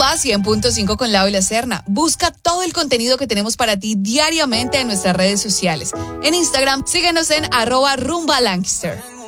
Rumba 100.5 con Lau y la Serna. Busca todo el contenido que tenemos para ti diariamente en nuestras redes sociales. En Instagram, síguenos en @rumbalancaster.